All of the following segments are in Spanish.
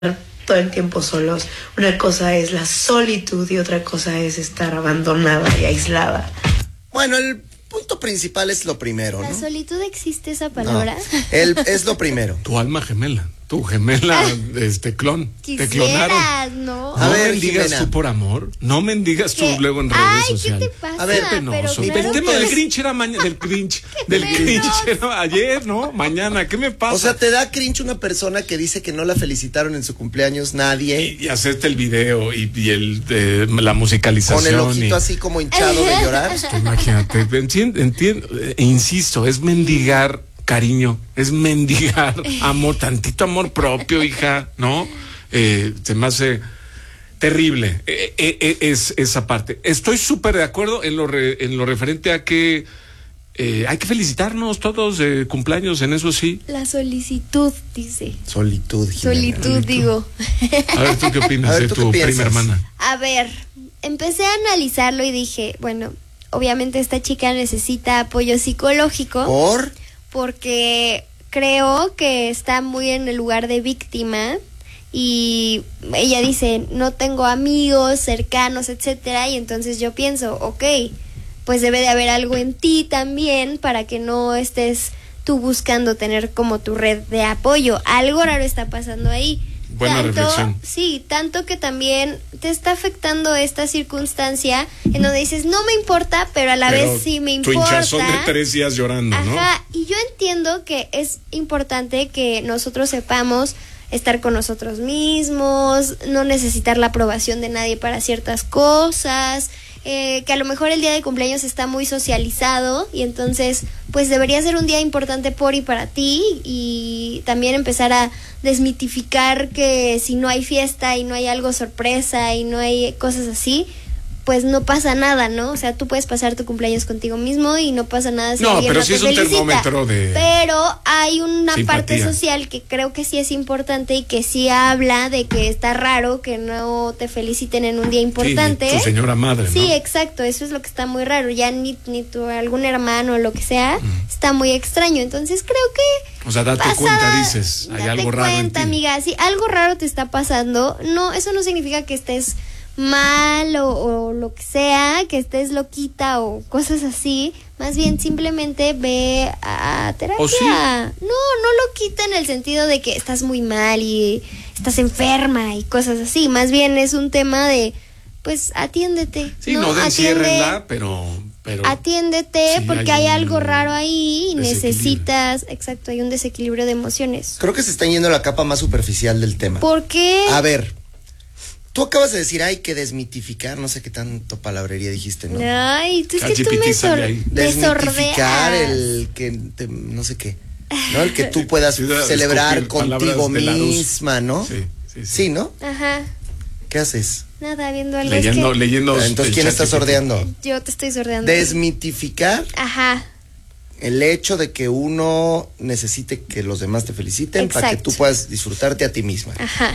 todo el tiempo solos. Una cosa es la solitud y otra cosa es estar abandonada y aislada. Bueno, el punto principal es lo primero, ¿no? ¿La solitud existe esa palabra? No, es lo primero. Tu alma gemela, tu gemela, clon. Te clonaron. ¿No? No mendigas tú por amor, no mendigas tú luego en redes sociales. ¿Qué te pasa? A ver, penoso. Pero El tema que del es- Grinch era mañana, del Grinch era ayer, ¿no? Mañana, ¿qué me pasa? O sea, te da cringe una persona que dice que no la felicitaron en su cumpleaños nadie, y hacerte el video y la musicalización. con el ojito así como hinchado de llorar. Imagínate, entiendo, insisto, es mendigar cariño, es mendigar amor, tantito amor propio, hija, ¿no? Se me hace terrible es esa parte. Estoy súper de acuerdo en lo referente a que hay que felicitarnos todos de cumpleaños, en eso sí. La solicitud, dice. Solitud, Jimena. Solitud, digo. A ver, ¿tú qué opinas A ver, de ¿tú tu qué prima piensas? hermana? A ver, empecé a analizarlo y dije, bueno, obviamente esta chica necesita apoyo psicológico porque creo que está muy en el lugar de víctima y ella dice, no tengo amigos cercanos, etcétera, y entonces yo pienso, ok, pues debe de haber algo en ti también para que no estés tú buscando tener como tu red de apoyo. Algo raro está pasando ahí. Buena reflexión. Sí, tanto que también te está afectando esta circunstancia en donde dices, no me importa, pero a la vez sí me importa. Tu hinchazón de 3 días llorando, ¿no? Ajá, y yo entiendo que es importante que nosotros sepamos estar con nosotros mismos, no necesitar la aprobación de nadie para ciertas cosas, que a lo mejor el día de cumpleaños está muy socializado y entonces pues debería ser un día importante por y para ti, y también empezar a desmitificar que si no hay fiesta y no hay algo sorpresa y no hay cosas así, pues no pasa nada, ¿no? O sea, tú puedes pasar tu cumpleaños contigo mismo y no pasa nada si alguien pero no sí te es un felicita. termómetro de Pero hay una simpatía. parte social que creo que sí es importante y que sí habla de que está raro que no te feliciten en un día importante. Sí, tu señora madre, ¿no? Sí, exacto, eso es lo que está muy raro. Ya ni tu algún hermano o lo que sea está muy extraño. Entonces creo que O sea, date cuenta, dices, hay algo raro en cuenta, ti. amiga, si algo raro te está pasando, no, eso no significa que estés mal o lo que sea, que estés loquita o cosas así. Más bien simplemente ve a terapia. ¿O sí? No loquita en el sentido de que estás muy mal y estás enferma y cosas así. Más bien es un tema de, pues, atiéndete. Sí, no de enciérrenla, pero atiéndete, sí, porque hay hay un algo raro ahí y desequilibrio. necesitas, exacto, hay un desequilibrio de emociones. Creo que se está yendo a la capa más superficial del tema. ¿Por qué? A ver, tú acabas de decir, hay que desmitificar, no sé qué tanto palabrería dijiste, ¿no? Ay, es que tú ChatGPT sale ahí. Desmitificar desordeas. el que, no sé qué, ¿no? El que tú puedas Sí, celebrar escupir palabras contigo de Larus. misma, ¿no? Sí. Sí, ¿no? Ajá, ¿Qué haces? nada, viendo algo. Leyendo. Entonces, el ¿quién está ChatGPT. sordeando? Yo te estoy sordeando. Desmitificar Ajá, el hecho de que uno necesite que los demás te feliciten para que Exacto. tú puedas disfrutarte a ti misma. ajá.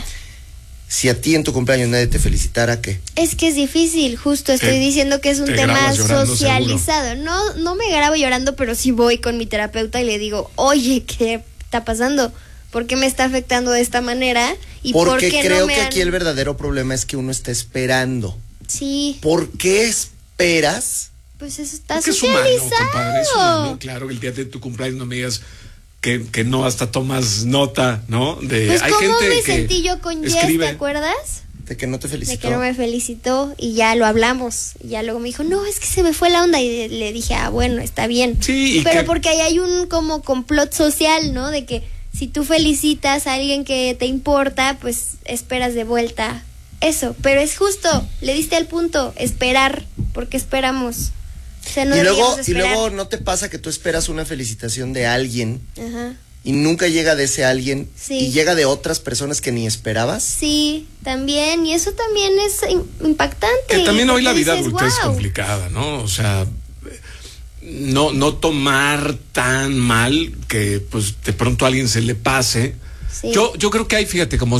Si a ti en tu cumpleaños nadie te felicitara, ¿qué? Es que es difícil, justo estoy diciendo que es un te tema grabas llorando, socializado. No me grabo llorando, pero sí voy con mi terapeuta y le digo, oye, ¿qué está pasando? ¿Por qué me está afectando de esta manera? ¿Y por Porque qué creo no me que han- aquí el verdadero problema es que uno está esperando. Sí, ¿Por qué esperas? pues eso está Es que es humano, socializado. compadre, es humano. Claro, el día de tu cumpleaños no me digas que no hasta tomas nota, ¿no? Pues hay cómo gente me que sentí yo con Jess, escribe. ¿te acuerdas? De que no te De felicitó. que no me felicitó y ya lo hablamos. Y ya luego me dijo, no, es que se me fue la onda. Y le dije, bueno, está bien. Sí, y pero que- porque ahí hay un como complot social, ¿no? De que si tú felicitas a alguien que te importa, pues esperas de vuelta eso. Pero es justo, le diste al punto, esperar, porque esperamos. O sea, no y deberíamos luego esperar. no te pasa que tú esperas una felicitación de alguien Ajá. y nunca llega de ese alguien Sí. y llega de otras personas que ni esperabas. Sí, también, y eso también es impactante. Que también hoy la porque vida dices, adulta es "Wow". complicada, ¿no? O sea, no tomar tan mal que pues de pronto a alguien se le pase. Sí. Yo creo que hay, fíjate, como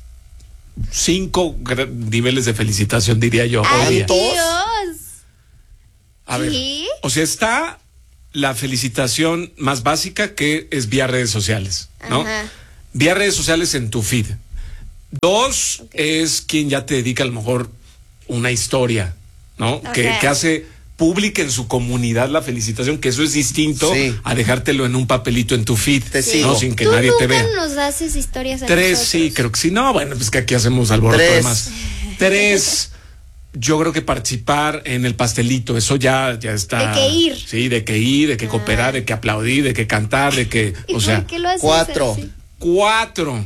5 niveles de felicitación, diría yo. ¡Ay, hoy día. Dios! A ver, ¿qué? o sea, está la felicitación más básica, que es vía redes sociales, ¿no? Ajá. Vía redes sociales en tu feed. 2 es quien ya te dedica a lo mejor una historia, ¿no? Que hace pública en su comunidad la felicitación, que eso es distinto a dejártelo en un papelito en tu feed, ¿no? Sin que nadie te vea. ¿Tú nunca nos haces historias a 3, nosotros? sí, creo que sí. No, bueno, pues que aquí hacemos alboroto 3. además. 3, yo creo que participar en el pastelito, eso ya está. De que ir. Sí, de que ir, de que cooperar, de que aplaudir, de que cantar, de que, ¿Y o sea. por qué lo haces 4. así? 4,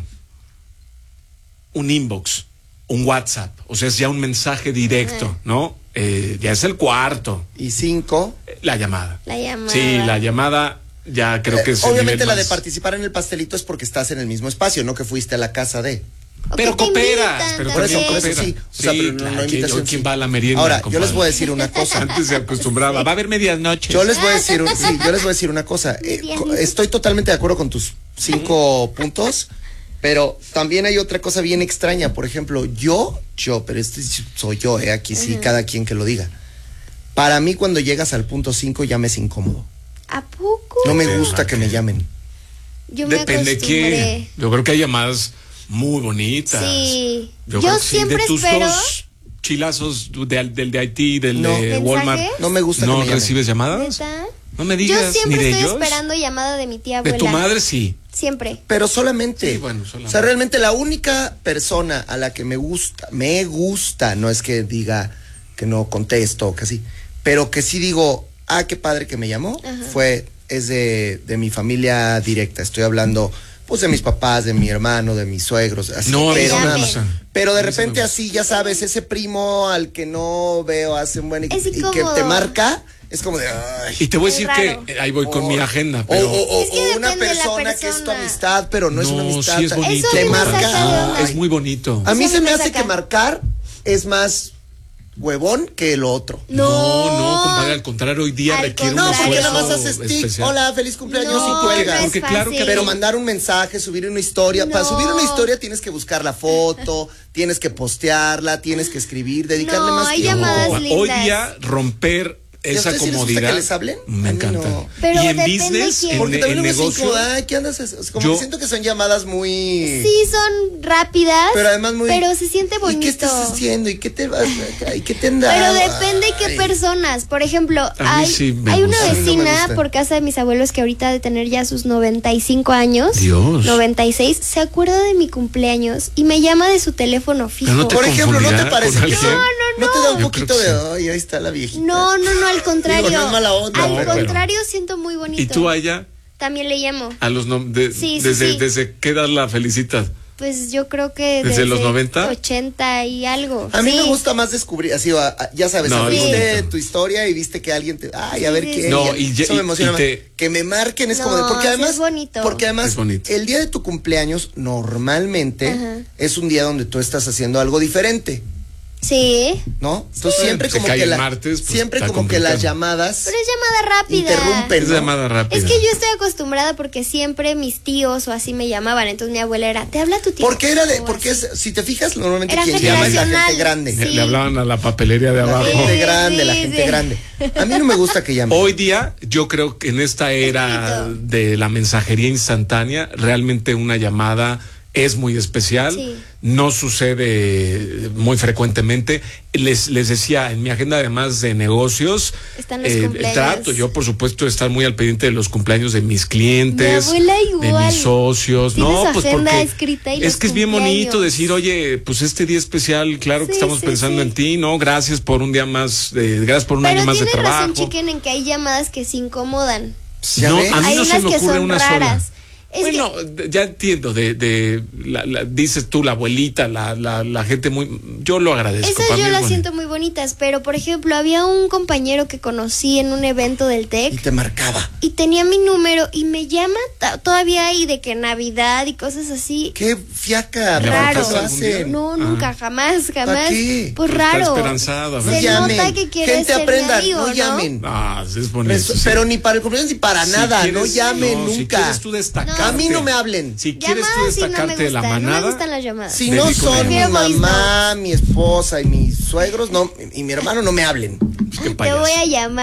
un inbox, un WhatsApp, o sea, es ya un mensaje directo, ¿no? Ya es el 4. Y 5. La llamada. La llamada. Sí, la llamada ya creo que es el Obviamente nivel la más. de participar en el pastelito es porque estás en el mismo espacio, no que fuiste a la casa de. O Pero que te cooperas, invitan pero Por eso, también. por eso sí. O sea, Sí, pero no claro, invitación, ¿quién sí. va a la merienda? Ahora, yo compadre? les voy a decir una cosa. Antes se acostumbraba, va a haber medias noches. Yo les voy a decir, yo les voy a decir una cosa. Estoy totalmente de acuerdo con tus 5 puntos, pero también hay otra cosa bien extraña. Por ejemplo, pero este soy yo, aquí sí, cada quien que lo diga. Para mí, cuando llegas al punto 5, ya me es incómodo. ¿A poco? No me gusta que me llamen. Yo me Depende de acostumbré. quién. Yo creo que hay llamadas muy bonitas. Sí. Yo Yo creo que sí. siempre De tus espero. 2 chilazos del de Haití, del No. de ¿Mensaje? Walmart. No me gusta que ¿No me llamen. recibes llamadas? ¿Neta? No me Yo digas, siempre ni de estoy ellos. esperando llamada de mi tía De abuela. tu madre, sí. Siempre. Pero solamente. Sí, bueno, solamente. O sea, realmente la única persona a la que me gusta, no es que diga que no contesto o que así, pero que sí digo, qué padre que me llamó, es de mi familia directa. Estoy hablando, pues, de mis papás, de mi hermano, de mis suegros, así. No, a mí pero sí me nada gusta. más. Pero de A mí sí me repente gusta. así, ya sabes, ese primo al que no veo hace un buen y Es que incómodo. te marca, es como de, ay. Y te voy a Es decir raro. que ahí voy con mi agenda, O, pero Es que una depende de la persona que es tu persona. amistad, pero no es una amistad. sí es bonito. Eso Te a mí me marca. saca de onda. Es muy bonito. A mí Eso se me me hace saca. que marcar es más huevón que lo otro. No, compadre, al contrario, hoy día Al requiere un No, contrario. porque esfuerzo nada más haces tic, especial. hola, feliz cumpleaños No, y cuelgas. no es Porque claro que fácil. Pero mandar un mensaje, subir una historia. Para No. subir una historia tienes que buscar la foto, tienes que postearla, tienes que escribir, dedicarle No, más hay tiempo. llamadas Hoy lindas. día romper ¿Y a esa ustedes sí les gusta comodidad que les hablen? A me mí encanta. no. Pero y en depende business, quién. Porque en también me negocio, incómoda. ¿Qué andas? Como Yo- que siento que son llamadas muy. Sí, son rápidas. Pero además muy. Pero se siente bonito. ¿Y qué estás haciendo? ¿Y qué te vas? ¿Y qué te han dado? Pero depende qué Ay. personas. Por ejemplo, A mí sí me hay una gusta. A mí no me vecina gusta. por casa de mis abuelos que ahorita de tener ya sus 95 años. Dios. 96. Se acuerda de mi cumpleaños y me llama de su teléfono fijo. Pero no te Por ejemplo, ¿no te confundirá parece con que alguien? no te da un Yo poquito creo que de, ay, ahí está la viejita? No, al contrario. Digo, no es mala onda, Al pero- contrario, siento muy bonito. ¿Y tú allá? También le llamo. A los Sí, sí, desde, sí. ¿desde qué edad la felicitas? Pues yo creo que ¿Desde los 90? 80 y algo. A mí Sí. me gusta más descubrir, así, ya sabes, No, es viste bonito. tu historia y viste que alguien te, a Sí, ver sí, quién. sí. No, y eso me emociona más. te- Que me marquen es como de, No, porque sí además, es bonito. porque además, Es bonito. el día de tu cumpleaños normalmente es un día donde tú estás haciendo algo diferente, Sí. ¿no? Entonces siempre Se como cae que el la, martes, pues, siempre está como que las complicado. llamadas Pero es llamada rápida. interrumpen, Es ¿no? llamada rápida. Es que yo estoy acostumbrada porque siempre mis tíos o así me llamaban. Entonces mi abuela era, ¿te habla tu tío? Porque era de, O porque así. si te fijas, normalmente Era quien llama es la generacional. gente grande. Sí. Le hablaban a la papelería de La abajo. gente grande, la Sí, gente sí. grande. A mí no me gusta que llamen. Hoy día, yo creo que en esta era bonito. de la mensajería instantánea, realmente una llamada es muy especial. Sí. No sucede muy frecuentemente. Les decía, en mi agenda además de negocios, Están los cumpleaños. trato yo por supuesto estar muy al pendiente de los cumpleaños de mis clientes, Mi abuela de igual. mis socios. Tiene No, su pues agenda porque escrita y es los que es bien cumpleaños. bonito decir, oye, pues este día especial, claro que Sí, estamos sí, pensando sí. en ti, ¿no? Gracias por un día más, gracias por un Pero año más de tiene razón, trabajo. Chiquen, en que hay llamadas que se incomodan. ¿Ya No, ves? a mí Hay no se unas me que ocurre son una raras. sola. Es Bueno, ya entiendo, dices tú, la abuelita, la gente muy, yo lo agradezco. Esas para mí yo es las bonito. siento muy bonitas, pero por ejemplo, había un compañero que conocí en un evento del Y TEC te marcaba. y tenía mi número y me llama todavía y de que Navidad y cosas así. Qué fiaca, ¿Le Raro. marcaste lo algún día? hacen. No, nunca, jamás. qué? Pues Está raro. esperanzado, a ver. Se No nota llamen. que quiere Gente, ser aprendan, mi amigo, no ¿no? llamen. Ah, sí es bonito. sí. Pero ni para el cumpleaños ni para Si nada, no quieres- llamen no, Si nunca. quieres tú destacarte. A mí no me hablen. Si quieres tú Llamadas sí no me destacarte de la gustan, no me manada. gustan las llamadas. Si no Dedico son mi Prefiero voice mamá, mi esposa y mis suegros, no, y mi hermano, no me hablen. Qué Te payaso. voy a llamar.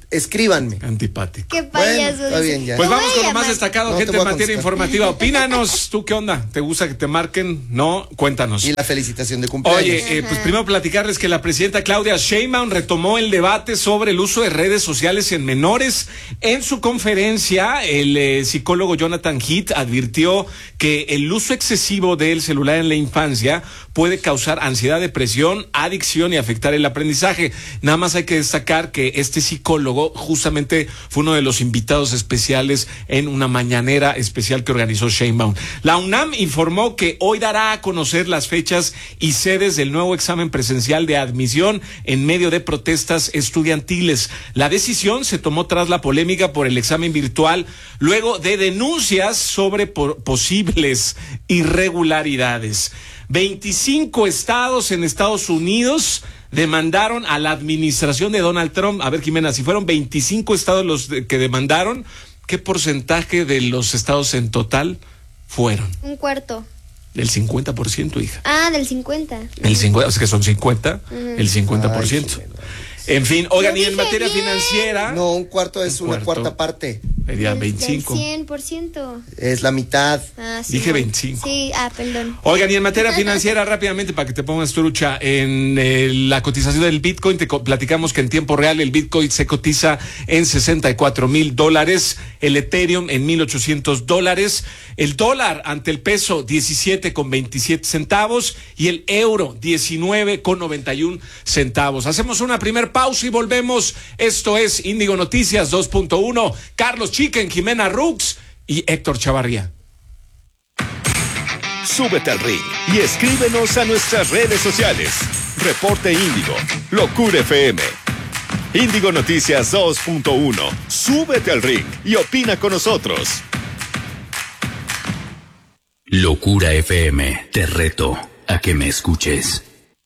Escríbanme. Antipático. Qué payaso. Bueno, está bien, ya. Pues Te vamos voy a con lo más llamar. destacado, No te gente voy en a materia contestar. informativa. Opínanos, ¿tú qué onda? ¿Te gusta que te marquen? No, cuéntanos. Y la felicitación de cumpleaños. Oye, pues primero platicarles que la presidenta Claudia Sheinbaum retomó el debate sobre el uso de redes sociales en menores. En su conferencia, el psicólogo Jonathan Heath advirtió que el uso excesivo del celular en la infancia puede causar ansiedad, depresión, adicción y afectar el aprendizaje. Nada más hay que destacar que este psicólogo justamente fue uno de los invitados especiales en una mañanera especial que organizó Sheinbaum. La UNAM informó que hoy dará a conocer las fechas y sedes del nuevo examen presencial de admisión en medio de protestas estudiantiles. La decisión se tomó tras la polémica por el examen virtual, luego de denuncias sobre posibles irregularidades. 25 estados en Estados Unidos demandaron a la administración de Donald Trump. A ver, Jimena, si fueron 25 estados los que demandaron, ¿qué porcentaje de los estados en total fueron? Un cuarto. Del 50%, hija. Ah, del 50. El 50, o sea que son 50, el 50%. En fin, oigan, Yo y en dije materia bien. financiera. No, un cuarto es Un una cuarto. cuarta parte. Sería Del 25. 100%. Es la mitad. Ah, sí. Dije 25. Sí, perdón. Oigan, y en materia financiera, rápidamente, para que te pongas trucha, en la cotización del Bitcoin, platicamos que en tiempo real el Bitcoin se cotiza en $64,000, el Ethereum en $1,800, el dólar ante el peso 17,27 centavos y el euro 19,91 centavos. Hacemos una primer pausa y volvemos. Esto es Índigo Noticias 2.1. Carlos Chicken, Jimena Rux y Héctor Chavarría. Súbete al ring y escríbenos a nuestras redes sociales. Reporte Índigo, Locura FM. Índigo Noticias 2.1. Súbete al ring y opina con nosotros. Locura FM, te reto a que me escuches.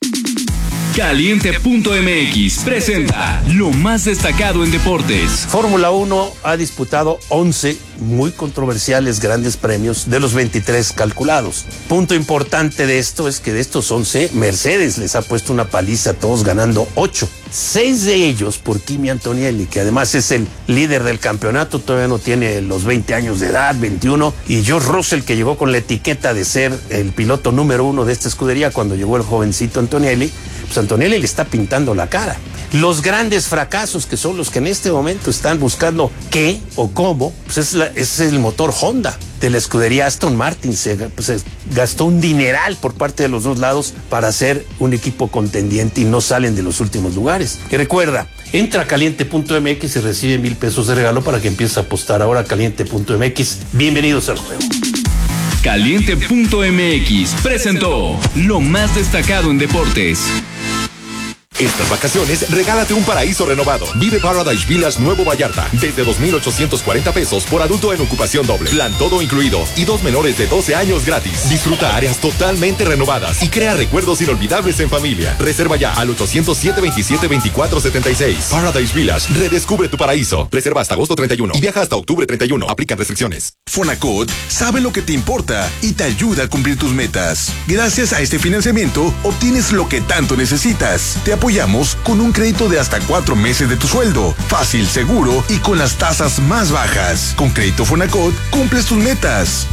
Caliente.mx presenta lo más destacado en deportes. Fórmula 1 ha disputado 11 muy controversiales grandes premios de los 23 calculados. Punto importante de esto es que de estos 11, Mercedes les ha puesto una paliza a todos, ganando 8. 6 de ellos por Kimi Antonelli, que además es el líder del campeonato, todavía no tiene los 20 años de edad, 21, y George Russell, que llegó con la etiqueta de ser el piloto número 1 de esta escudería cuando llegó el jovencito Antonelli. Pues Antonelli le está pintando la cara. Los grandes fracasos, que son los que en este momento están buscando qué o cómo, pues es el motor Honda de la escudería Aston Martin. Se gastó un dineral por parte de los dos lados para hacer un equipo contendiente y no salen de los últimos lugares. Y recuerda, entra a caliente.mx y recibe $1,000 de regalo para que empieces a apostar ahora a caliente.mx. Bienvenidos al juego. Caliente.mx presentó lo más destacado en deportes. Estas vacaciones, regálate un paraíso renovado. Vive Paradise Villas Nuevo Vallarta desde 2,840 pesos por adulto en ocupación doble. Plan todo incluido y 2 menores de 12 años gratis. Disfruta áreas totalmente renovadas y crea recuerdos inolvidables en familia. Reserva ya al 807-27-2476. Paradise Villas, redescubre tu paraíso. Reserva hasta agosto 31 y viaja hasta octubre 31. Aplican restricciones. Fonacot sabe lo que te importa y te ayuda a cumplir tus metas. Gracias a este financiamiento, obtienes lo que tanto necesitas. Te apoyamos con un crédito de hasta 4 meses de tu sueldo. Fácil, seguro y con las tasas más bajas. Con Crédito Fonacot, cumples tus metas.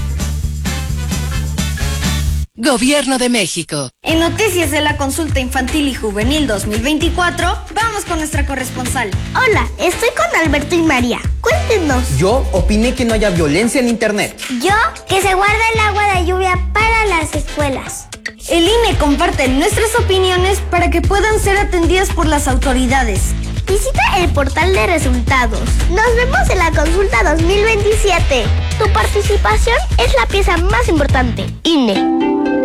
Gobierno de México. En noticias de la consulta infantil y juvenil 2024, vamos con nuestra corresponsal. Hola, estoy con Alberto y María. Cuéntenos. Yo opiné que no haya violencia en internet. Yo, que se guarde el agua de lluvia para las escuelas. El INE comparte nuestras opiniones para que puedan ser atendidas por las autoridades. Visita el portal de resultados. Nos vemos en la consulta 2027. Tu participación es la pieza más importante. INE.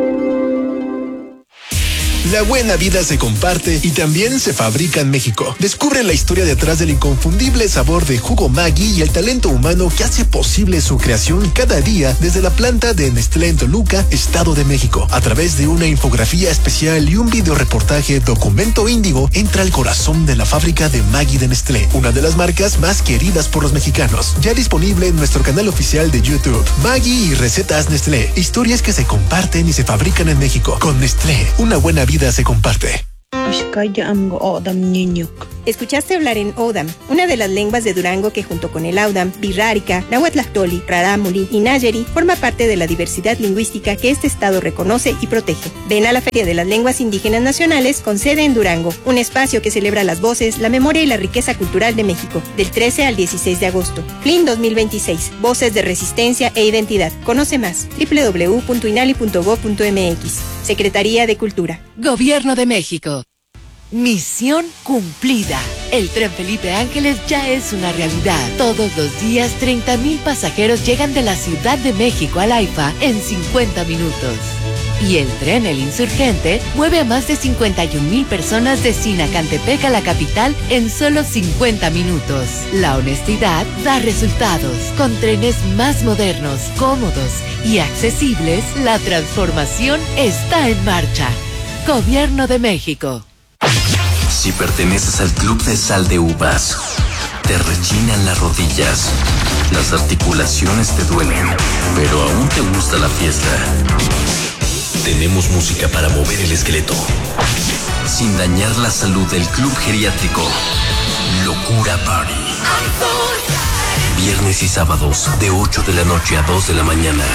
La buena vida se comparte y también se fabrica en México. Descubre la historia detrás del inconfundible sabor de jugo Maggi y el talento humano que hace posible su creación cada día desde la planta de Nestlé en Toluca, Estado de México. A través de una infografía especial y un videoreportaje Documento Índigo, entra al corazón de la fábrica de Maggi de Nestlé, una de las marcas más queridas por los mexicanos. Ya disponible en nuestro canal oficial de YouTube. Maggi y recetas Nestlé. Historias que se comparten y se fabrican en México. Con Nestlé, una buena vida se comparte. Escuchaste hablar en Odam, una de las lenguas de Durango que junto con el Audam, Birrárica, Nahuatlactoli, Rarámuri y Nayeri forma parte de la diversidad lingüística que este estado reconoce y protege. Ven a la Feria de las Lenguas Indígenas Nacionales con sede en Durango, un espacio que celebra las voces, la memoria y la riqueza cultural de México, del 13 al 16 de agosto. FLIN 2026, Voces de Resistencia e Identidad. Conoce más, www.inali.gov.mx. Secretaría de Cultura. Gobierno de México. Misión cumplida. El Tren Felipe Ángeles ya es una realidad. Todos los días 30,000 pasajeros llegan de la Ciudad de México al AIFA en 50 minutos. Y el tren El Insurgente mueve a más de 51,000 personas de Sinacantepec a la capital en solo 50 minutos. La honestidad da resultados. Con trenes más modernos, cómodos y accesibles, la transformación está en marcha. Gobierno de México. Si perteneces al Club de Sal de Uvas, te rechinan las rodillas, las articulaciones te duelen, pero aún te gusta la fiesta. Tenemos música para mover el esqueleto, sin dañar la salud del Club Geriátrico. Locura Party. Viernes y sábados, de 8 de la noche a 2 de la mañana.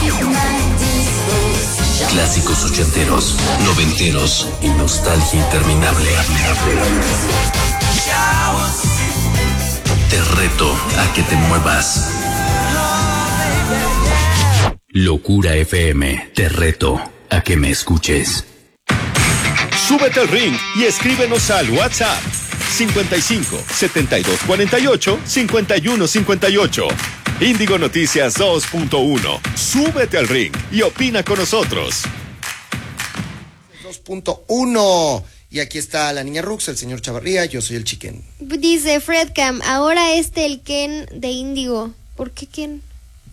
Clásicos ochenteros, noventeros y nostalgia interminable. Te reto a que te muevas. Locura FM, te reto a que me escuches. Súbete al ring y escríbenos al WhatsApp 55 72 48 51 58. Índigo Noticias 2.1. Súbete al ring y opina con nosotros. 2.1. Y aquí está la niña Rux, el señor Chavarría, yo soy el Chiquen. Dice Fredcam, ahora el Ken de Índigo. ¿Por qué Ken?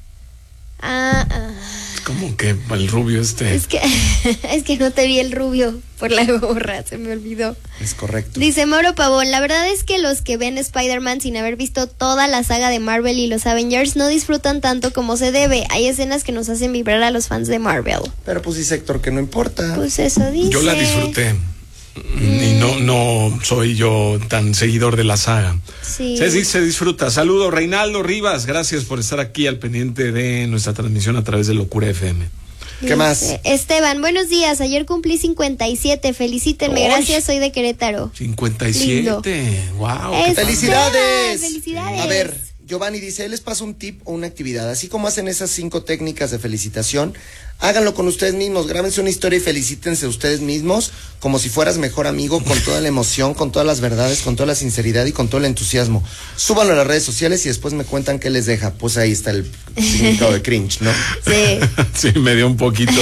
¿Cómo que el rubio Es que no te vi el rubio por la gorra, se me olvidó. Es correcto. Dice Mauro Pavón, la verdad es que los que ven Spider-Man sin haber visto toda la saga de Marvel y los Avengers no disfrutan tanto como se debe. Hay escenas que nos hacen vibrar a los fans de Marvel. Pero pues dice Héctor que no importa. Pues eso dice. Yo la disfruté. Y no soy yo tan seguidor de la saga. Sí. Se disfruta. Saludos, Reinaldo Rivas. Gracias por estar aquí al pendiente de nuestra transmisión a través de Locura FM. ¿Qué más? Esteban, buenos días. Ayer cumplí 57. Felicítenme. Gracias, soy de Querétaro. 57. Lindo. Wow. ¡Felicidades! ¡Felicidades! A ver, Giovanni dice, él les pasa un tip o una actividad. Así como hacen esas 5 técnicas de felicitación, háganlo con ustedes mismos. Grábense una historia y felicítense ustedes mismos como si fueras mejor amigo, con toda la emoción, con todas las verdades, con toda la sinceridad y con todo el entusiasmo. Súbanlo a las redes sociales y después me cuentan qué les deja. Pues ahí está el significado de cringe, ¿no? Sí. Sí, me dio un poquito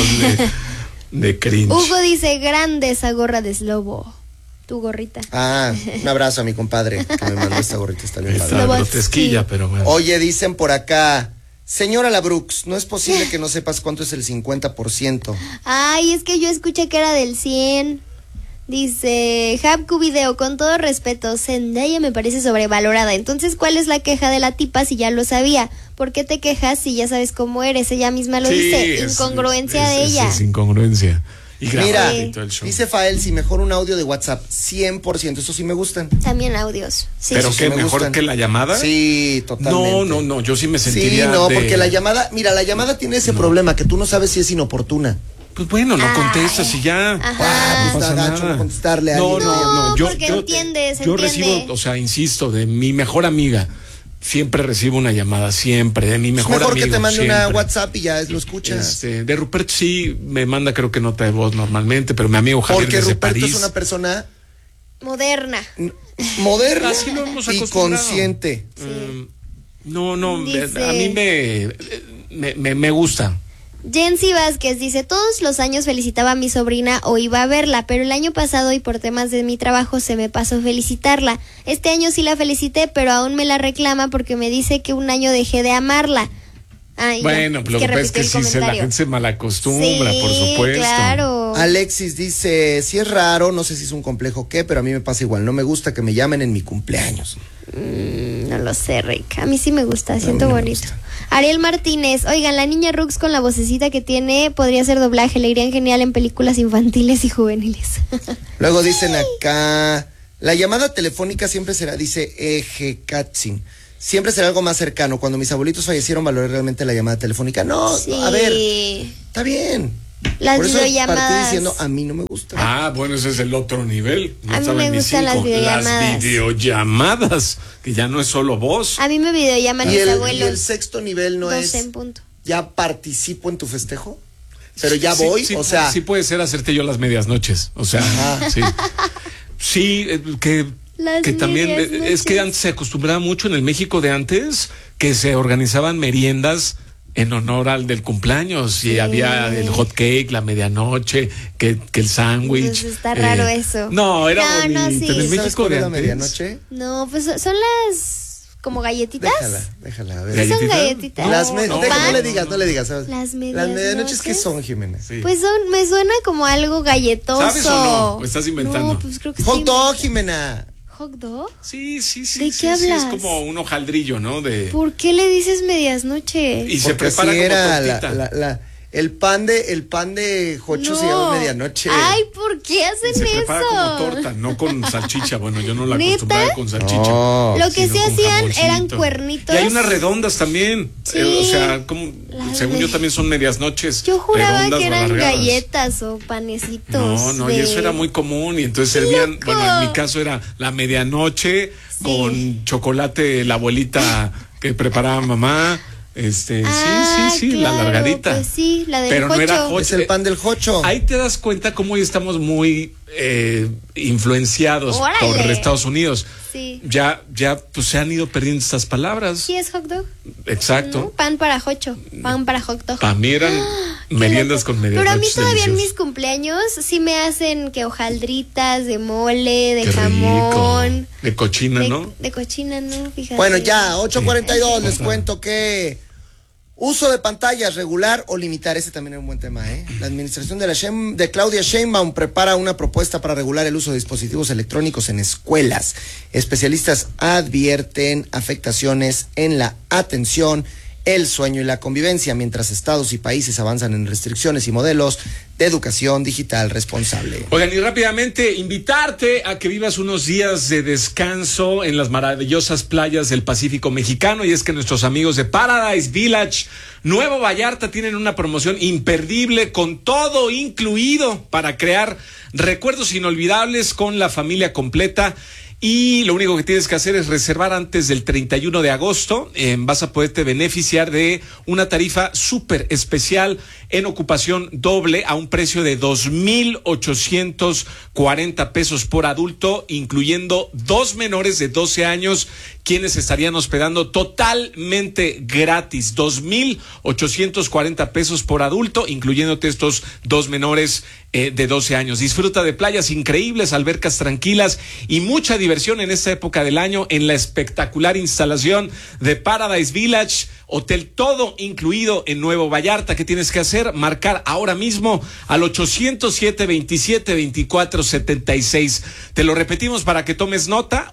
de cringe. Hugo dice, grande esa gorra de Slobo. Tu gorrita. Un abrazo a mi compadre que me mandó esta gorrita, está bien padre. Está grotesquilla, pero bueno. Oye, dicen por acá, señora Labrux, no es posible que no sepas cuánto es el 50%. Ay, es que yo escuché que era del 100. Dice, Habku Video, con todo respeto, Zendaya me parece sobrevalorada. Entonces, ¿cuál es la queja de la tipa si ya lo sabía? ¿Por qué te quejas si ya sabes cómo eres? Ella misma lo dice, incongruencia de ella. Es incongruencia. Y mira, dice Fael, si mejor un audio de WhatsApp, 100%, eso sí me gustan. También audios. Sí. ¿Pero eso qué, sí me mejor gustan. que la llamada? Sí, totalmente. No, yo sí me sentiría Sí, no, porque la llamada, mira, la llamada tiene ese problema, que tú no sabes si es inoportuna. Pues bueno, no contestas y ya. No pasa nada. Contestarle a alguien. No, porque entiendes, yo recibo, o sea, insisto, de mi mejor amiga, siempre recibo una llamada, siempre, de mi mejor amigo. Mejor que te mande siempre. una WhatsApp y ya lo escuchas. De Rupert sí me manda, creo que nota de voz normalmente, pero mi amigo Javier porque desde Ruperto París. es una persona moderna. Así lo hemos y acostumbrado. consciente. Sí. No, Dice, a mí me gusta. Jensi Vázquez dice, todos los años felicitaba a mi sobrina o iba a verla, pero el año pasado y por temas de mi trabajo se me pasó felicitarla. Este año sí la felicité, pero aún me la reclama porque me dice que un año dejé de amarla. Bueno, lo que pasa es que sí, la gente se malacostumbra, sí, por supuesto. Claro. Alexis dice, si es raro, no sé si es un complejo o qué, pero a mí me pasa igual, no me gusta que me llamen en mi cumpleaños. No lo sé, Rick, a mí sí me gusta, siento bonito. Ariel Martínez, oigan, la niña Rux con la vocecita que tiene podría ser doblaje, le irían genial en películas infantiles y juveniles. Luego dicen acá, La llamada telefónica siempre será, dice Eje Katzin, siempre será algo más cercano. Cuando mis abuelitos fallecieron, valoré realmente la llamada telefónica. No, Sí. no, a ver, está bien. Las Por eso videollamadas. partí diciendo, a mí no me gusta. Ah, bueno, ese es el otro nivel. No A mí estaba me en mis gustan las 5. videollamadas. Las videollamadas, que ya no es solo voz. A mí me videollaman ¿Y mis el abuelos. sexto nivel no 12 es, en punto. ya participo en tu festejo? Pero ya Sí, voy, sí, o sea. sí puede ser hacerte yo las medias noches. O sea, sí. Sí, Las que también medias es que noches. antes se acostumbraba mucho en el México de antes que se organizaban meriendas en honor al del cumpleaños y había el hot cake, la medianoche, que el sándwich. Entonces está raro eso. No, era No, bonito. sí. En el ¿Sabes México cuál de es la antes. medianoche? No, pues son las como galletitas. Déjala, a ver. ¿Sí son ¿Galletita? galletitas? No le digas, ¿sabes? Las Las medianoches, ¿qué medianoches. son, Jimena? Sí. Pues me suena como algo galletoso. ¿Sabes o no? ¿O estás inventando? No, pues creo que Hot sí. dog, Jimena. ¿Hot dog? Sí. ¿De sí, qué sí, hablas? es como un hojaldrillo, ¿no? ¿Por qué le dices medias noche? Y se Porque prepara así como era tortita. el pan de Jocho se llama medianoche. Ay, ¿por qué hacen Se eso? prepara como torta, no con salchicha. Bueno, yo no la ¿Neta? acostumbraba con salchicha. No. Lo que sino sí con hacían jamoncito. eran cuernitos. Y hay unas redondas también. Sí. O sea, como, Las según de- yo también son medias noches. Yo juraba redondas que o eran alargadas. galletas o panecitos. No, y eso era muy común. Y entonces servían, loco! bueno, en mi caso era la medianoche con chocolate, la abuelita que preparaba mamá. Sí, la claro, largadita. Pues sí, la del Pero no era Jocho. Jocho. Es el pan del Jocho. Ahí te das cuenta cómo hoy estamos muy influenciados Órale. por Estados Unidos. Sí. Ya, pues se han ido perdiendo estas palabras. Sí, es hot dog. Exacto. ¿No? Pan para Jocho. Pan para hot dog. Para mí eran Qué meriendas loco. con medias Pero a mí noches todavía en mis deliciosas. cumpleaños sí me hacen que hojaldritas de mole, de Qué jamón. rico. De cochina, ¿no? De cochina, ¿no? Fíjate. Bueno, ya, 8:42, les Sí. cuento que uso de pantallas regular o limitar, ese también es un buen tema, ¿eh? La administración de Claudia Sheinbaum prepara una propuesta para regular el uso de dispositivos electrónicos en escuelas. Especialistas advierten afectaciones en la atención, el sueño y la convivencia, mientras estados y países avanzan en restricciones y modelos de educación digital responsable. Oigan, y rápidamente invitarte a que vivas unos días de descanso en las maravillosas playas del Pacífico mexicano, y es que nuestros amigos de Paradise Village Nuevo Vallarta tienen una promoción imperdible con todo incluido para crear recuerdos inolvidables con la familia completa. Y lo único que tienes que hacer es reservar antes del 31 de agosto. Vas a poderte beneficiar de una tarifa súper especial en ocupación doble a un precio de 2,840 pesos por adulto, incluyendo 2 menores de 12 años, quienes estarían hospedando totalmente gratis. 2,840 pesos por adulto, incluyéndote estos 2 menores de 12 años. Disfruta de playas increíbles, albercas tranquilas y mucha diversión en esta época del año en la espectacular instalación de Paradise Village, hotel todo incluido en Nuevo Vallarta. ¿Qué tienes que hacer? Marcar ahora mismo al 800-727-2476. Te lo repetimos para que tomes nota: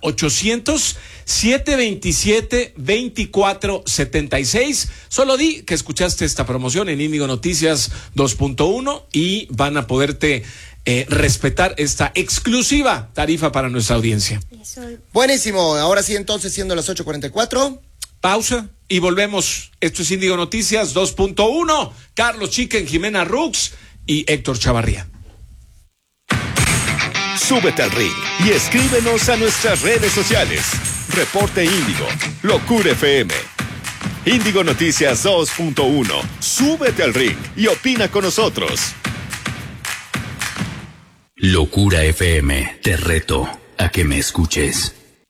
800-727-2476. Solo di que escuchaste esta promoción en Índigo Noticias 2.1 y van a poderte respetar esta exclusiva tarifa para nuestra audiencia. Buenísimo, ahora sí, entonces, siendo las 8:44. Pausa y volvemos. Esto es Índigo Noticias 2.1. Carlos Chicken, Jimena Rux y Héctor Chavarría. Súbete al ring y escríbenos a nuestras redes sociales. Reporte Índigo, Locura FM. Índigo Noticias 2.1. Súbete al ring y opina con nosotros. Locura FM, te reto a que me escuches.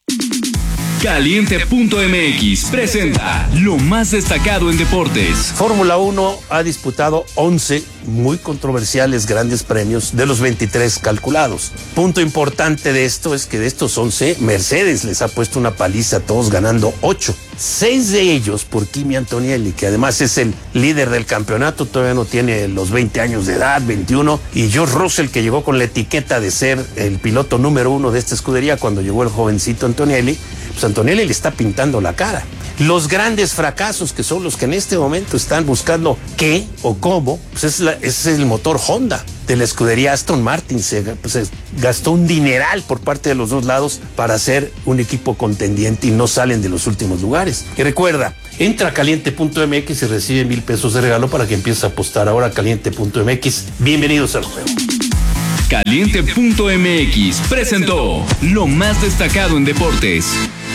Caliente.mx presenta lo más destacado en deportes. Fórmula 1 ha disputado 11 muy controversiales grandes premios de los 23 calculados. Punto importante de esto es que de estos 11, Mercedes les ha puesto una paliza a todos, ganando 8. 6 de ellos por Kimi Antonelli, que además es el líder del campeonato, todavía no tiene los 20 años de edad, 21, y George Russell, que llegó con la etiqueta de ser el piloto número 1 de esta escudería cuando llegó el jovencito Antonelli. Pues Antonelli le está pintando la cara. Los grandes fracasos, que son los que en este momento están buscando qué o cómo, pues es el motor Honda. de la escudería Aston Martin. Se gastó un dineral por parte de los dos lados para ser un equipo contendiente y no salen de los últimos lugares. Y recuerda, entra a caliente.mx y recibe $1,000 de regalo para que empieces a apostar ahora a caliente.mx. Bienvenidos al juego. Caliente.mx presentó lo más destacado en deportes.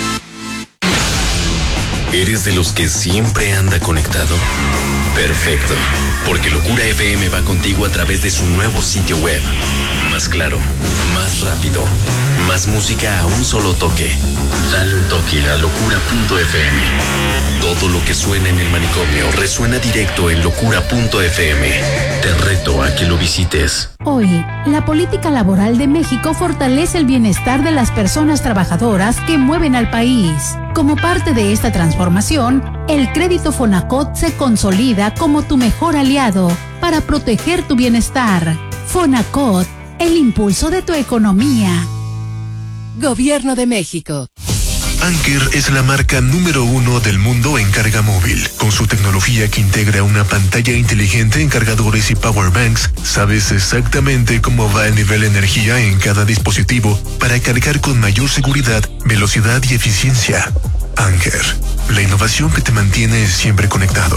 ¿Eres de los que siempre anda conectado? Perfecto, porque Locura FM va contigo a través de su nuevo sitio web. Más claro, más rápido, más música a un solo toque. Dale un toque a locura.fm. Todo lo que suena en el manicomio resuena directo en locura.fm. Te reto a que lo visites. Hoy, la política laboral de México fortalece el bienestar de las personas trabajadoras que mueven al país. Como parte de esta transformación, el crédito Fonacot se consolida como tu mejor aliado para proteger tu bienestar. Fonacot, el impulso de tu economía. Gobierno de México. Anker es la marca número 1 del mundo en carga móvil. Con su tecnología que integra una pantalla inteligente en cargadores y powerbanks, sabes exactamente cómo va el nivel de energía en cada dispositivo para cargar con mayor seguridad, velocidad y eficiencia. Anker, la innovación que te mantiene siempre conectado.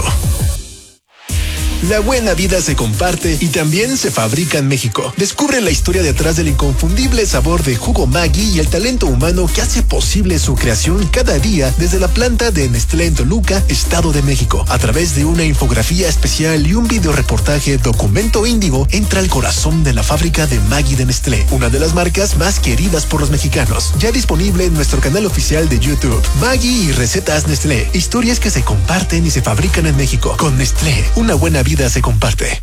La buena vida se comparte y también se fabrica en México. Descubre la historia detrás del inconfundible sabor de Jugo Maggi y el talento humano que hace posible su creación cada día desde la planta de Nestlé en Toluca, Estado de México. A través de una infografía especial y un videoreportaje Documento Índigo, entra al corazón de la fábrica de Maggi de Nestlé, una de las marcas más queridas por los mexicanos. Ya disponible en nuestro canal oficial de YouTube. Maggi y recetas Nestlé, historias que se comparten y se fabrican en México. Con Nestlé, una buena vida se comparte.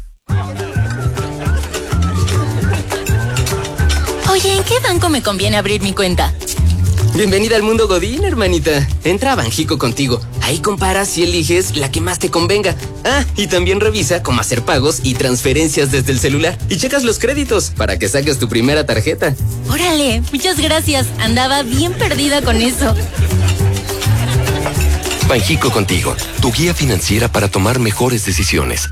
Oye, ¿en qué banco me conviene abrir mi cuenta? Bienvenida al mundo Godín, hermanita. Entra a Banjico contigo. Ahí comparas y eliges la que más te convenga. Ah, y también revisa cómo hacer pagos y transferencias desde el celular. Y checas los créditos para que saques tu primera tarjeta. Órale, muchas gracias. Andaba bien perdida con eso. Banjico contigo, tu guía financiera para tomar mejores decisiones.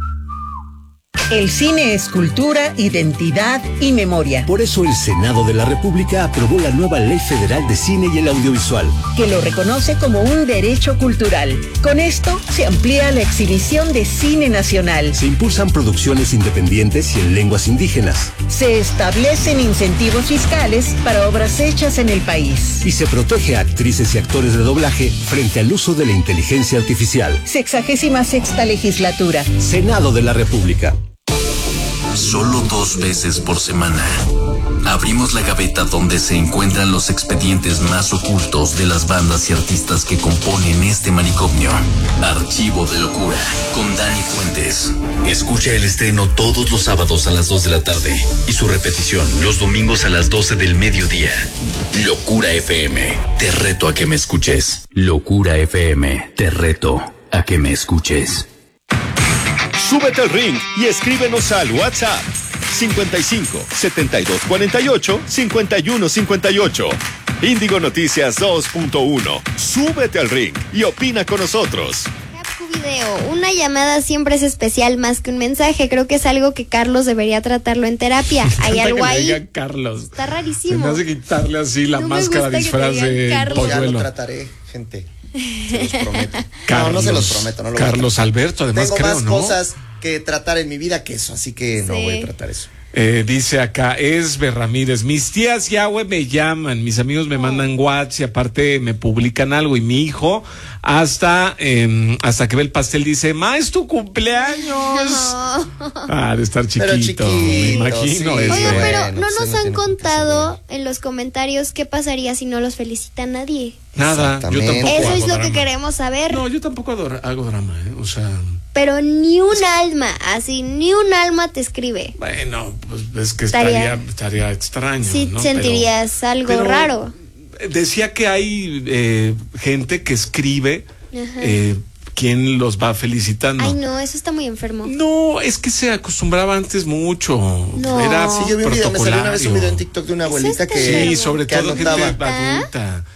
El cine es cultura, identidad y memoria. Por eso el Senado de la República aprobó la nueva Ley Federal de Cine y el Audiovisual, que lo reconoce como un derecho cultural. Con esto se amplía la exhibición de cine nacional. Se impulsan producciones independientes y en lenguas indígenas. Se establecen incentivos fiscales para obras hechas en el país. Y se protege a actrices y actores de doblaje frente al uso de la inteligencia artificial. 66ª legislatura. Senado de la República. Solo 2 veces por semana abrimos la gaveta donde se encuentran los expedientes más ocultos de las bandas y artistas que componen este manicomio. Archivo de Locura con Dani Fuentes. Escucha el estreno todos los sábados a las 2 de la tarde y su repetición los domingos a las 12 del mediodía. Locura FM, te reto a que me escuches. Locura FM, te reto a que me escuches. Súbete al ring y escríbenos al WhatsApp 55 72 48 51 58. Índigo Noticias 2.1. Súbete al ring y opina con nosotros. Video. Una llamada siempre es especial más que un mensaje. Creo que es algo que Carlos debería tratarlo en terapia. Hay algo que ahí. digan Carlos. Está rarísimo. Se me hace quitarle así la máscara disfraz de Ya lo trataré, gente. Se los prometo. Carlos, no se los prometo, no lo Carlos voy a Alberto, además Tengo creo, más ¿no? cosas que tratar en mi vida que eso, así que no voy a tratar eso. Dice acá, Esbe Ramírez, mis tías Yahweh me llaman, mis amigos me mandan WhatsApp y aparte me publican algo y mi hijo hasta que ve el pastel dice, ma, es tu cumpleaños. De estar chiquito, me imagino. Sí. Oye, pero no nos han contado en los comentarios qué pasaría si no los felicita nadie. Nada, yo tampoco. Eso hago es lo drama. que queremos saber. No, yo tampoco hago drama, o sea. Pero ni un alma, así, ni un alma te escribe. Bueno, pues es que estaría extraño. Sí, ¿no? sentirías algo raro. Decía que hay gente que escribe quién los va felicitando. Ay, no, eso está muy enfermo. No, es que se acostumbraba antes mucho. No. Era sí, yo vi un video, me salió una vez un video en TikTok de una abuelita que sí, sobre que todo anotaba. gente adulta.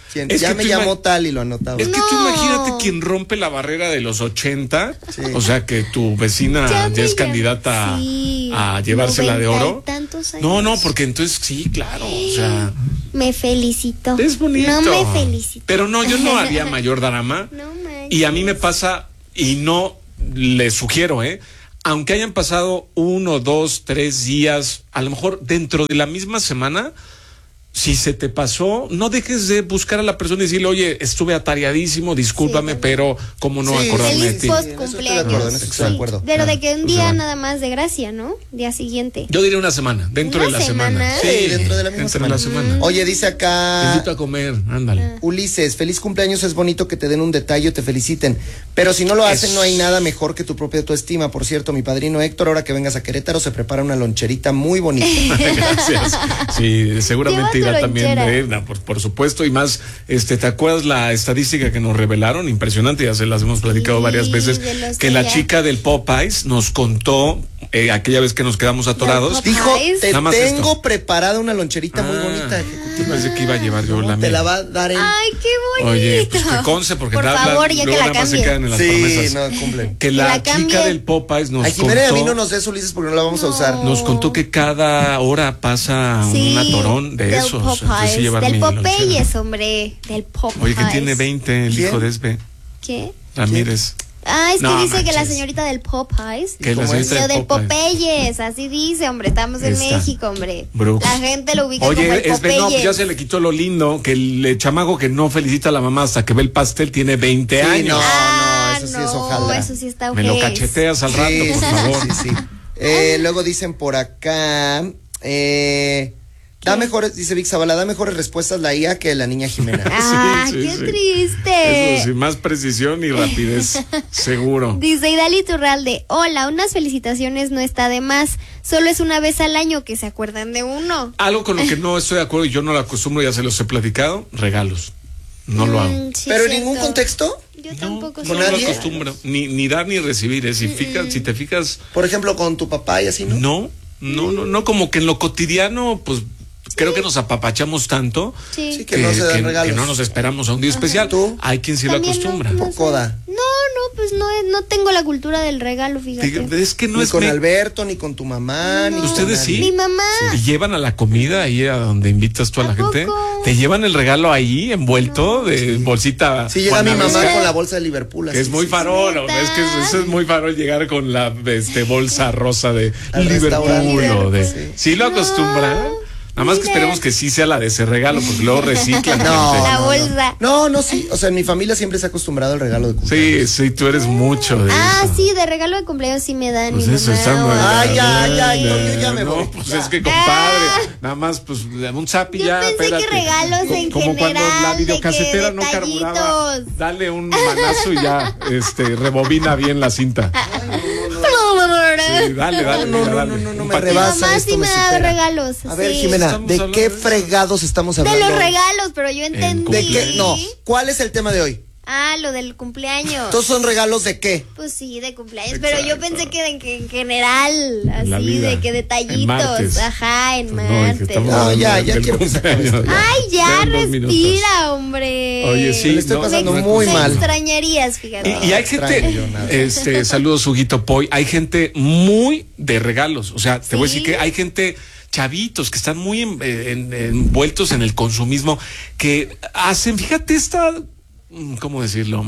Ya me llamó tal y lo anotaba. Es que tú imagínate quien rompe la barrera de los 80, o sea, que tu vecina ya es candidata a llevársela de oro. No, porque entonces sí, claro, o sea. Me felicito. Es bonito. No me felicito. Pero no, yo no haría mayor drama. Y a mí me pasa, y no le sugiero, aunque hayan pasado 1, 2, 3 días, a lo mejor dentro de la misma semana, si se te pasó, no dejes de buscar a la persona y decirle, oye, estuve atareadísimo, discúlpame, pero cómo no acordarme de ti. Post cumpleaños. Pero de que un día nada más de gracia, ¿no? Día siguiente. Yo diría una semana, dentro de la semana. Sí, dentro de la misma semana. Oye, dice acá. Te invito a comer, ándale. Ulises, feliz cumpleaños, es bonito que te den un detalle o te feliciten. Pero si no lo hacen, no hay nada mejor que tu propia autoestima. Por cierto, mi padrino Héctor, ahora que vengas a Querétaro, se prepara una loncherita muy bonita. Gracias. Sí, seguramente irá también por supuesto, y más, ¿te acuerdas la estadística que nos revelaron? Impresionante, ya se las hemos platicado varias veces, que la chica del Popeyes nos contó aquella vez que nos quedamos atorados. Dijo, te tengo preparada una loncherita muy bonita, ejecutiva. Pensé que iba a llevar yo la mía. Te la va a dar Ay, qué bonito. Oye, pues que conce, porque por favor, ya que la más se quedan en las promesas. No cumplen. Que la chica del Popeyes nos contó. Jimena, a mí no nos des, Ulises, porque no la vamos a usar. Nos contó que cada hora pasa un atorón de esos. Del Popeyes, hombre. Del Popeyes. Oye, que tiene 20 el hijo de Esbe. ¿Qué? Ramírez. Es que dice que la señorita del Popeyes. Que la señorita del Popeyes, así dice, hombre. Estamos en México, hombre. Brooks. La gente lo ubica como el Esbe, Popeyes. no, ya se le quitó lo lindo, que el chamaco que no felicita a la mamá hasta que ve el pastel tiene 20 años. No, eso sí es ojalá. Eso sí está Me lo cacheteas al rato, por favor. Sí. Luego dicen por acá, da mejores, dice Vic Zavala, da mejores respuestas la IA que la niña Jimena. Qué triste. Eso sí, más precisión y rapidez, seguro. Dice Idali Iturralde, hola, unas felicitaciones no está de más, solo es una vez al año que se acuerdan de uno. Algo con lo que no estoy de acuerdo y yo no lo acostumbro, ya se los he platicado, regalos. No lo hago. Sí, ¿pero en ningún contexto? Yo tampoco no lo acostumbro, ni dar ni recibir, si te fijas. Por ejemplo, con tu papá y así, ¿no? No, como que en lo cotidiano, pues creo que nos apapachamos tanto que no se dan regalos. Que no nos esperamos a un día especial. ¿Tú? Hay quien sí lo acostumbra. Coda. Pues no tengo la cultura del regalo, fíjate. Es que no ni es con Alberto, ni con tu mamá, ni ustedes sí. Mi mamá. ¿Te llevan a la comida ahí a donde invitas tú a la gente? ¿Te llevan el regalo ahí envuelto de bolsita? Sí, llega mi mamá con la bolsa de Liverpool. Es muy farol, es que eso es muy farol llegar con la bolsa rosa de Liverpool. ¿Sí lo acostumbran? Nada más que esperemos que sí sea la de ese regalo, porque luego reciclan. La bolsa. No, sí. O sea, en mi familia siempre se ha acostumbrado al regalo de cumpleaños. Sí, tú eres mucho de eso. Sí, de regalo de cumpleaños sí me dan. Pues eso está muy yo ya me voy. Pues es que, compadre, nada más, pues, un zap y ya, espérate. Que regalos en como general, cuando la videocasetera no carburaba. Dale un manazo y ya, rebobina bien la cinta. Sí, dale. No me rebasa. Mamá sí me da regalos. A ver, Jimena, ¿de qué fregados estamos hablando? De los regalos, pero yo entendí. ¿De qué? No. ¿Cuál es el tema de hoy? Lo del cumpleaños. ¿Todos son regalos de qué? Pues sí, de cumpleaños. Pero yo pensé que en general, así, de que detallitos. En martes. No, ya quiero que se acabe. Ya respira, hombre. Oye, sí. Le estoy pasando muy mal. Me extrañarías, fíjate. Y hay gente, saludos, Huguito Poy, hay gente muy de regalos. O sea, te voy a decir que hay gente, chavitos, que están muy envueltos en el consumismo, que hacen, fíjate ¿cómo decirlo?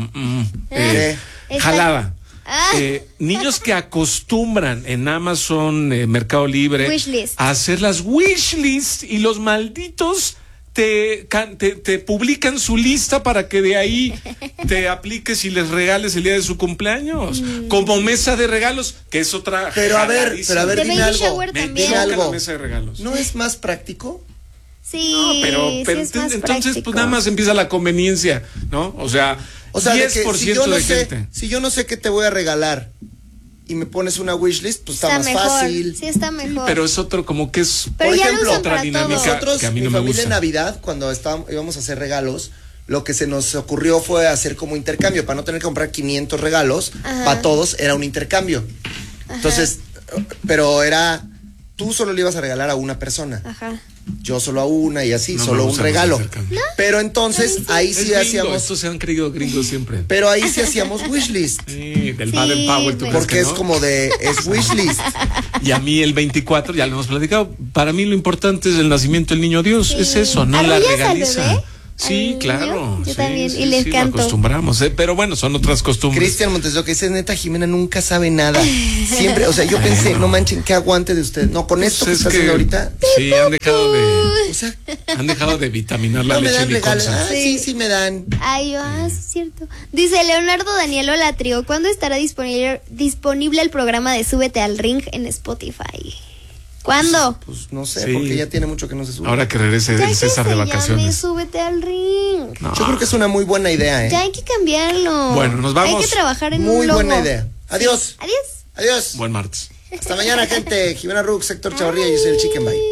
Jalada. Niños que acostumbran en Amazon, Mercado Libre, a hacer las wishlist y los malditos te publican su lista para que de ahí te apliques y les regales el día de su cumpleaños como mesa de regalos, que es otra. Pero a ver, dime algo. Mesa de regalos. ¿No es más práctico? Sí, no, pero entonces pues nada más empieza la conveniencia, ¿no? O sea 10% de gente. Si yo no sé qué te voy a regalar y me pones una wishlist, pues está más mejor. Fácil. Sí, está mejor. Pero es otro como que es, por ejemplo, otra dinámica nosotros, que a mí no mi me familia gusta. En Navidad, cuando íbamos a hacer regalos, lo que se nos ocurrió fue hacer como intercambio, para no tener que comprar 500 regalos, para todos era un intercambio. Entonces, pero era tú solo le ibas a regalar a una persona. Ajá. Yo solo a una y así, No, solo no, un no, regalo. ¿No? Pero entonces ahí sí hacíamos. Estos se han creído gringos siempre. Pero ahí sí hacíamos wishlist. Sí, del Baden Powell, ¿tú crees Porque que es no? como es wishlist. Y a mí el 24, ya lo hemos platicado, para mí lo importante es el nacimiento del niño Dios, Sí. es eso, no la ¿Arrullas al regaliza. bebé? Sí, ¿Al claro. niño? Yo sí, también, sí, y les sí, canto. Lo acostumbramos, pero bueno, son otras costumbres. Cristian Montes que dice, neta, Jimena nunca sabe nada. Siempre, o sea, yo pensé, no manchen, qué aguante de usted. No, con esto que es está que- haciendo ahorita. Sí, han dejado de, O sea, han dejado de vitaminar la no me leche dan regalos. liconza. Sí me dan. Ay, sí, es cierto. Dice Leonardo Danielo Latrio, ¿cuándo estará disponible el programa de Súbete al Ring en Spotify? ¿Cuándo? Pues no sé, Sí. porque ya tiene mucho que no se sube. Ahora que regrese Ya el que César se de llame vacaciones. Súbete al Ring. No. Yo creo que es una muy buena idea, ¿eh? Ya hay que cambiarlo. Bueno, nos vamos. Hay que trabajar en Muy un logo. buena idea. Adiós. Adiós. Adiós. Buen martes. Hasta mañana, gente. Jimena Rux, Héctor Chavarría, yo soy el Chicken Bye.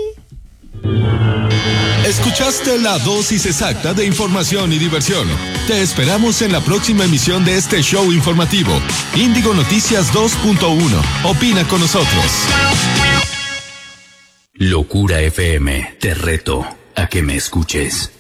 Escuchaste la dosis exacta de información y diversión. Te esperamos en la próxima emisión de este show informativo. Índigo Noticias 2.1. Opina con nosotros. Locura FM, te reto a que me escuches.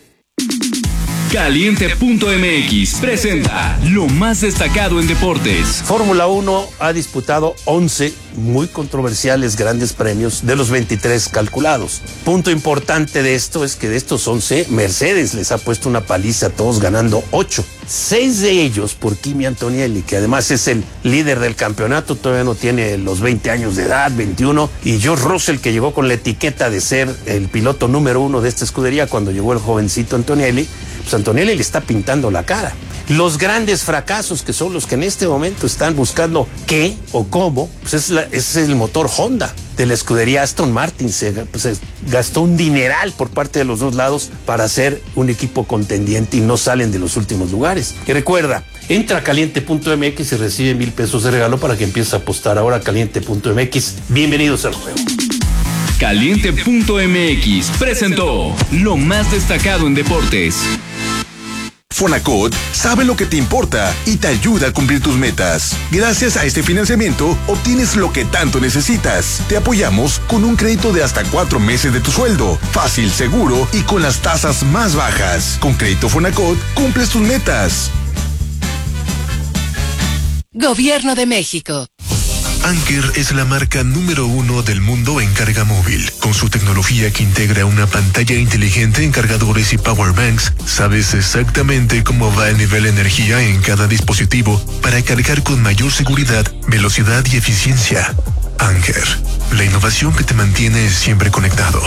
Caliente.mx presenta lo más destacado en deportes. Fórmula 1 ha disputado 11 muy controversiales grandes premios de los 23 calculados. Punto importante de esto es que de estos 11, Mercedes les ha puesto una paliza a todos, ganando 8. 6 de ellos por Kimi Antonelli, que además es el líder del campeonato, todavía no tiene los 20 años de edad, 21, y George Russell, que llegó con la etiqueta de ser el piloto número 1 de esta escudería cuando llegó el jovencito Antonelli. Pues Antonelli le está pintando la cara. Los grandes fracasos, que son los que en este momento están buscando qué o cómo, pues es el motor Honda de la escudería Aston Martin. Se gastó un dineral por parte de los dos lados para hacer un equipo contendiente y no salen de los últimos lugares. Y recuerda, entra a caliente.mx y recibe $1,000 de regalo para que empieces a apostar ahora a caliente.mx. Bienvenidos al juego. Caliente.mx presentó lo más destacado en deportes. Fonacot sabe lo que te importa y te ayuda a cumplir tus metas. Gracias a este financiamiento, obtienes lo que tanto necesitas. Te apoyamos con un crédito de hasta 4 meses de tu sueldo. Fácil, seguro y con las tasas más bajas. Con Crédito Fonacot, cumples tus metas. Gobierno de México. Anker es la marca número 1 del mundo en carga móvil. Con su tecnología que integra una pantalla inteligente en cargadores y powerbanks, sabes exactamente cómo va el nivel de energía en cada dispositivo para cargar con mayor seguridad, velocidad y eficiencia. Anker, la innovación que te mantiene siempre conectado.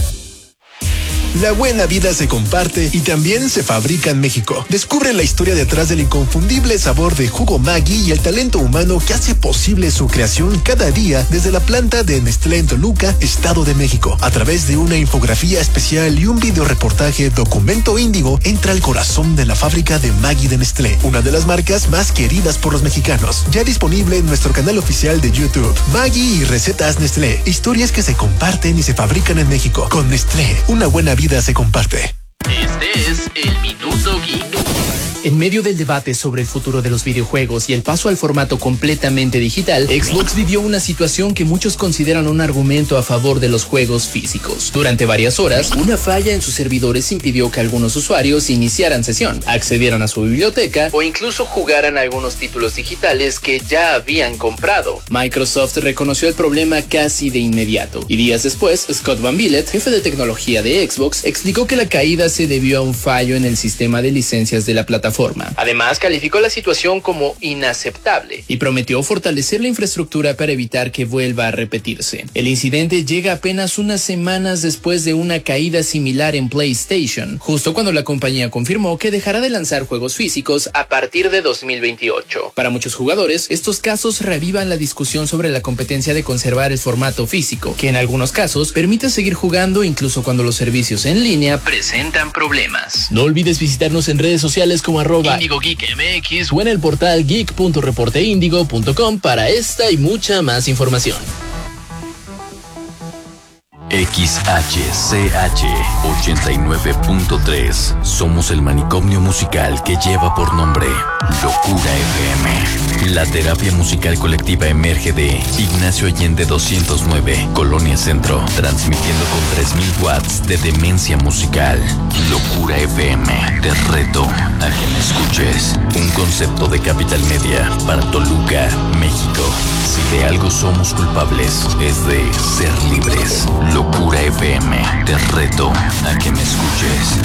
La buena vida se comparte y también se fabrica en México. Descubre la historia detrás del inconfundible sabor de Jugo Maggi y el talento humano que hace posible su creación cada día desde la planta de Nestlé en Toluca, Estado de México. A través de una infografía especial y un videoreportaje Documento Índigo, entra al corazón de la fábrica de Maggi de Nestlé, una de las marcas más queridas por los mexicanos. Ya disponible en nuestro canal oficial de YouTube. Maggi y recetas Nestlé, historias que se comparten y se fabrican en México. Con Nestlé, una buena vida se comparte. Este es el Minuto Geek. En medio del debate sobre el futuro de los videojuegos y el paso al formato completamente digital, Xbox vivió una situación que muchos consideran un argumento a favor de los juegos físicos. Durante varias horas, una falla en sus servidores impidió que algunos usuarios iniciaran sesión, accedieran a su biblioteca o incluso jugaran algunos títulos digitales que ya habían comprado. Microsoft reconoció el problema casi de inmediato, y días después, Scott Van Billet, jefe de tecnología de Xbox, explicó que la caída se debió a un fallo en el sistema de licencias de la plataforma. Además, calificó la situación como inaceptable y prometió fortalecer la infraestructura para evitar que vuelva a repetirse. El incidente llega apenas unas semanas después de una caída similar en PlayStation, justo cuando la compañía confirmó que dejará de lanzar juegos físicos a partir de 2028. Para muchos jugadores, estos casos reavivan la discusión sobre la competencia de conservar el formato físico, que en algunos casos permite seguir jugando incluso cuando los servicios en línea presentan problemas. No olvides visitarnos en redes sociales como @IndigoGeekMX o en el portal geek.reporteindigo.com para esta y mucha más información. XHCH 89.3. Somos el manicomio musical que lleva por nombre Locura FM. La terapia musical colectiva emerge de Ignacio Allende 209, Colonia Centro, transmitiendo con 3000 watts de demencia musical. Locura FM, te reto a que me escuches. Un concepto de Capital Media para Toluca, México. Si de algo somos culpables, es de ser libres. Locura FM, te reto a que me escuches.